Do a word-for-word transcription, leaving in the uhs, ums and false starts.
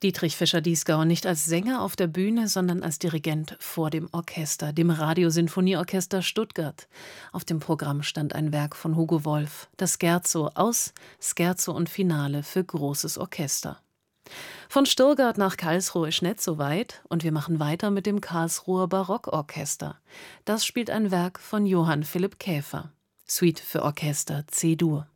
Dietrich Fischer-Dieskau nicht als Sänger auf der Bühne, sondern als Dirigent vor dem Orchester, dem Radiosinfonieorchester Stuttgart. Auf dem Programm stand ein Werk von Hugo Wolf, das Scherzo aus Scherzo und Finale für großes Orchester. Von Stuttgart nach Karlsruhe ist nicht so weit und wir machen weiter mit dem Karlsruher Barockorchester. Das spielt ein Werk von Johann Philipp Käfer. Suite für Orchester C-Dur.